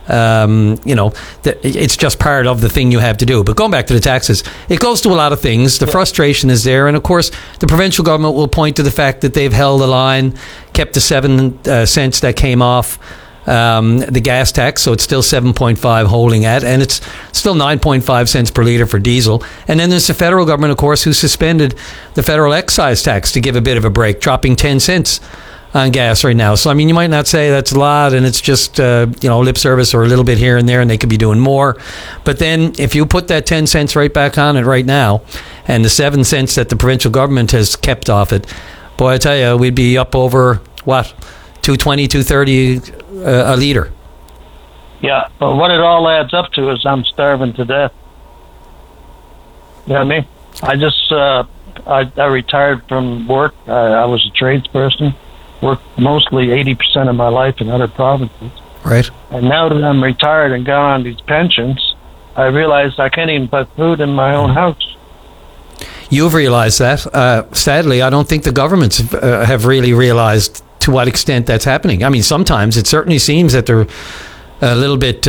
it's just part of the thing you have to do. But going back to the taxes, it goes to a lot of things. The frustration is there, and of course, the provincial government will point to the fact that they've held the line, kept the 7 cents that came off the gas tax, so it's still 7.5 holding at, and it's still 9.5 cents per litre for diesel. And then there's the federal government, of course, who suspended the federal excise tax to give a bit of a break, dropping 10 cents on gas right now. So, I mean, you might not say that's a lot and it's just, lip service or a little bit here and there and they could be doing more. But then if you put that 10 cents right back on it right now and the 7 cents that the provincial government has kept off it, boy, I tell you, we'd be up over, what, $2.20, $2.30 a litre. Yeah, but what it all adds up to is I'm starving to death. You know what I mean? I just, I retired from work. I was a tradesperson. Worked mostly 80% of my life in other provinces. Right. And now that I'm retired and gone on these pensions, I realized I can't even put food in my own house. You've realized that. Sadly, I don't think the governments have really realized to what extent that's happening. I mean, sometimes it certainly seems that they're a little bit,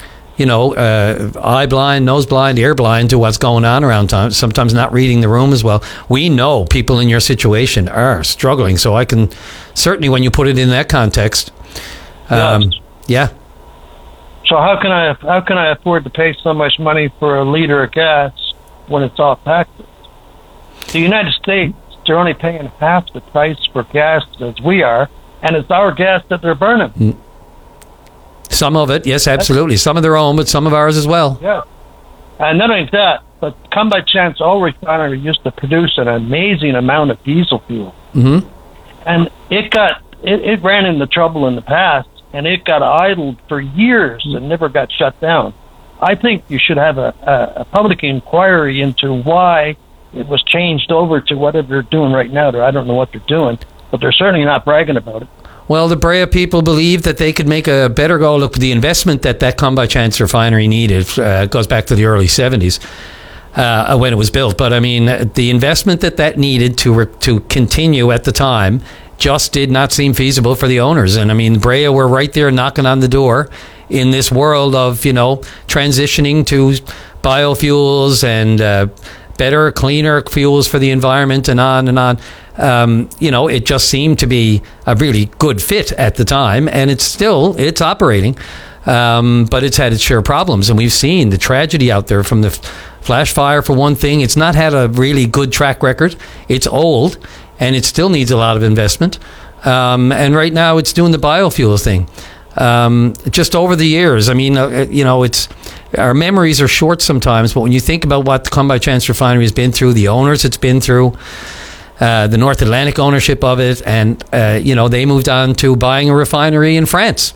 eye blind, nose blind, ear blind to what's going on around town. Sometimes not reading the room as well. We know people in your situation are struggling, so I can certainly, when you put it in that context, yeah. So how can I afford to pay so much money for a liter of gas when it's off taxes? The United States, they're only paying half the price for gas as we are, and it's our gas that they're burning. Some of it, yes, absolutely. Some of their own, but some of ours as well. Yeah. And not only that, but come by chance, oil refinery used to produce an amazing amount of diesel fuel. Mm-hmm. And it ran into trouble in the past, and it got idled for years and never got shut down. I think you should have a public inquiry into why it was changed over to whatever they're doing right now. I don't know what they're doing, but they're certainly not bragging about it. Well, the Brea people believe that they could make a better go. Look, the investment that Come By Chance refinery needed goes back to the early 70s when it was built. But, I mean, the investment that needed to continue at the time just did not seem feasible for the owners. And, I mean, Brea were right there knocking on the door in this world of, transitioning to biofuels and better, cleaner fuels for the environment and on and on. It just seemed to be a really good fit at the time, and it's operating, but it's had its share of problems, and we've seen the tragedy out there from the flash fire, for one thing. It's not had a really good track record. It's old, and it still needs a lot of investment, and right now it's doing the biofuel thing. Just over the years, I mean, it's our memories are short sometimes, but when you think about what the Come By Chance refinery has been through, the owners it's been through, the North Atlantic ownership of it, and they moved on to buying a refinery in France.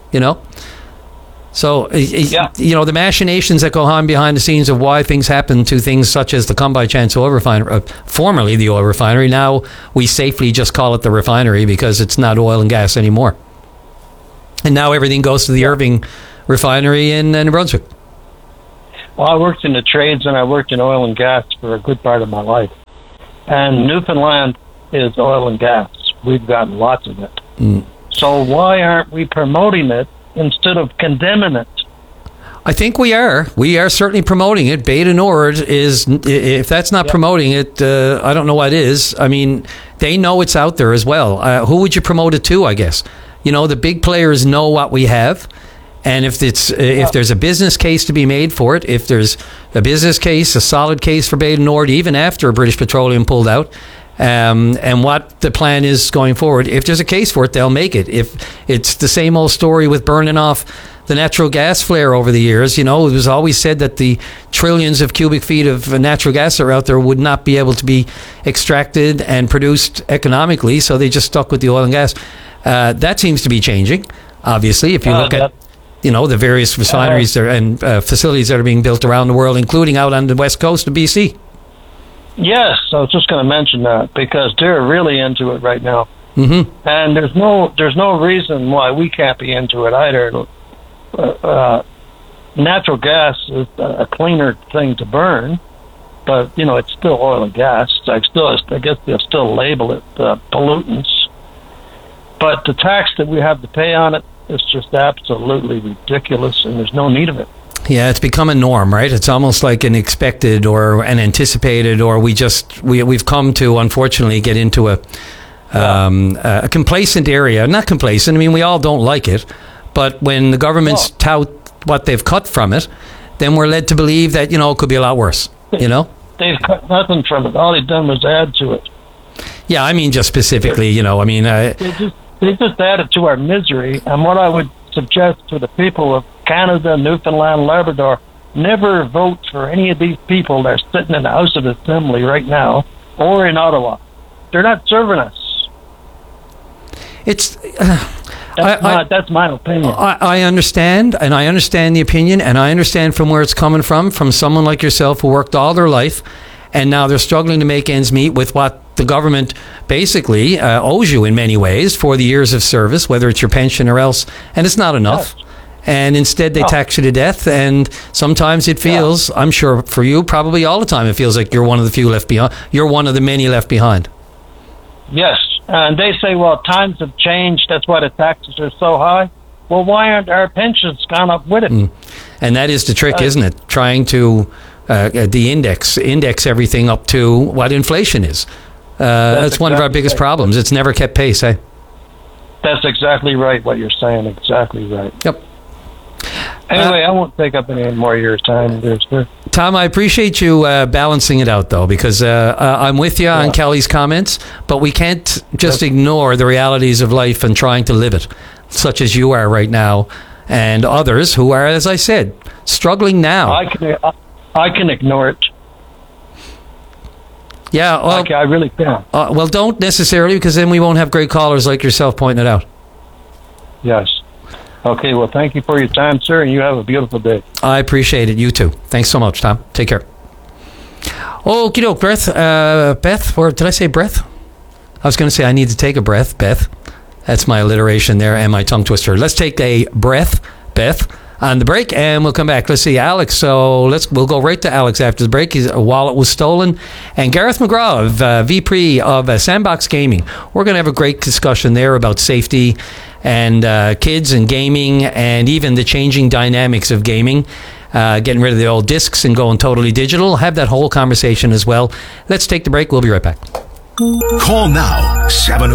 So the machinations that go on behind the scenes of why things happen to things such as the Come By Chance oil refinery, formerly the oil refinery. Now we safely just call it the refinery because it's not oil and gas anymore. And now everything goes to the Irving refinery in New Brunswick. Well, I worked in the trades and I worked in oil and gas for a good part of my life. And Newfoundland is oil and gas. We've got lots of it. So why aren't we promoting it instead of condemning it? I think we are. We are certainly promoting it. Bay du Nord is, if that's not promoting it, I don't know what is. I mean, they know it's out there as well. Who would you promote it to, I guess? The big players know what we have. And if there's a business case to be made for it, if there's a business case, a solid case for Bay du Nord, even after British Petroleum pulled out, and what the plan is going forward, if there's a case for it, they'll make it. If it's the same old story with burning off the natural gas flare over the years, it was always said that the trillions of cubic feet of natural gas that are out there would not be able to be extracted and produced economically, so they just stuck with the oil and gas. That seems to be changing, obviously, if you look at the various refineries and facilities that are being built around the world, including out on the west coast of BC. Yes, I was just going to mention that because they're really into it right now. Mm-hmm. And there's no reason why we can't be into it either. Natural gas is a cleaner thing to burn, but it's still oil and gas. I guess they'll still label it pollutants. But the tax that we have to pay on it is just absolutely ridiculous, and there's no need of it. Yeah, it's become a norm, right? It's almost like an expected or an anticipated, or we've come to, unfortunately, get into a complacent area. Not complacent. I mean, we all don't like it, but when the governments tout what they've cut from it, then we're led to believe that it could be a lot worse. They've cut nothing from it. All they've done was add to it. Yeah, I mean, just specifically, They just added to our misery, and what I would suggest to the people of Canada, Newfoundland, Labrador, never vote for any of these people that are sitting in the House of Assembly right now or in Ottawa. They're not serving us. That's my opinion. I understand, and I understand the opinion, and I understand from where it's coming from someone like yourself who worked all their life, and now they're struggling to make ends meet with what the government basically owes you in many ways for the years of service, whether it's your pension or else, and it's not enough. Yes. And instead they tax you to death, and sometimes it feels, I'm sure for you, probably all the time, it feels like you're one of the few left behind. You're one of the many left behind. Yes, and they say, well, times have changed, that's why the taxes are so high. Well, why aren't our pensions gone up with it? And that is the trick, isn't it? Trying to index everything up to what inflation is. That's one of our biggest problems. It's never kept pace, eh? That's exactly right, what you're saying. Exactly right. Yep. Anyway, I won't take up any more of your time. Tom, I appreciate you balancing it out, though, because I'm with you on Kelly's comments, but we can't just ignore the realities of life and trying to live it, such as you are right now, and others who are, as I said, struggling now. I can ignore it. Yeah, well, I really can. Well, don't necessarily, because then we won't have great callers like yourself pointing it out. Yes. Okay, well, thank you for your time, sir, and you have a beautiful day. I appreciate it. You too. Thanks so much, Tom. Take care. Okie doke, Beth, or did I say breath? I was going to say I need to take a breath, Beth. That's my alliteration there and my tongue twister. Let's take a breath, Beth, on the break, and we'll come back. Let's see, Alex. So we'll go right to Alex after the break. His wallet was stolen. And Gareth McGraw of VP of Sandbox Gaming. We're going to have a great discussion there about safety and kids and gaming and even the changing dynamics of gaming. Getting rid of the old discs and going totally digital. Have that whole conversation as well. Let's take the break. We'll be right back. Call now,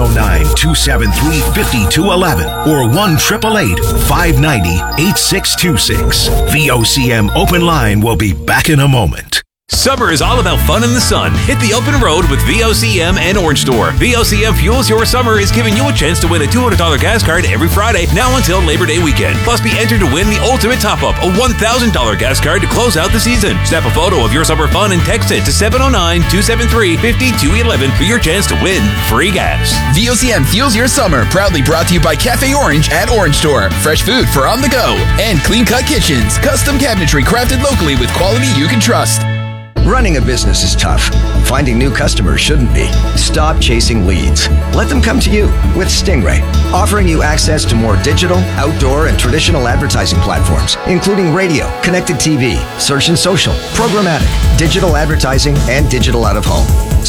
709-273-5211 or 1-888-590-8626. VOCM Open Line will be back in a moment. Summer is all about fun in the sun. Hit the open road with VOCM and Orange Store. VOCM Fuels Your Summer is giving you a chance to win a $200 gas card every Friday, now until Labor Day weekend. Plus, be entered to win the ultimate top-up, a $1,000 gas card to close out the season. Snap a photo of your summer fun and text it to 709-273-5211 for your chance to win free gas. VOCM Fuels Your Summer, proudly brought to you by Cafe Orange at Orange Store. Fresh food for on the go. And Clean Cut Kitchens, custom cabinetry crafted locally with quality you can trust. Running a business is tough. Finding new customers shouldn't be. Stop chasing leads. Let them come to you with Stingray, offering you access to more digital, outdoor, and traditional advertising platforms, including radio, connected TV, search and social, programmatic, digital advertising, and digital out of home.